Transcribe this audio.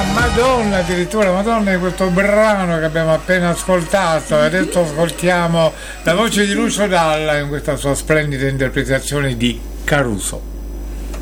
Madonna, addirittura Madonna di questo brano che abbiamo appena ascoltato. Adesso ascoltiamo la voce di Lucio Dalla in questa sua splendida interpretazione di Caruso.